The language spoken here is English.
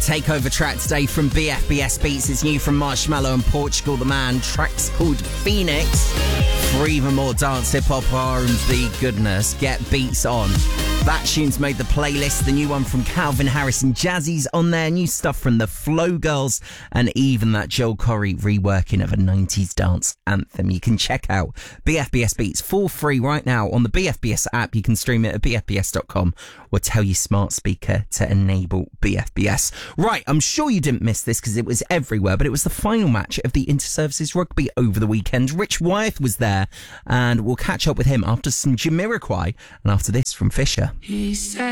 takeover track today from BFBS Beats. It's new from Marshmello and Portugal the Man. Track's called Phoenix. For even more dance, hip-hop, R&B goodness, get Beats on. That tune's made the playlist. The new one from Calvin Harris and Jazzy's on there. New stuff from the Flow Girls and even that Joel Corry reworking of a 90s dance anthem. You can check out BFBS Beats for free right now on the BFBS app. You can stream it at bfbs.com or tell your smart speaker to enable BFBS. Right, I'm sure you didn't miss this because it was everywhere, but it was the final match of the Inter-Services Rugby over the weekend. Rich Wyeth was there, and we'll catch up with him after some Jamiroquai and after this from Fisher. He said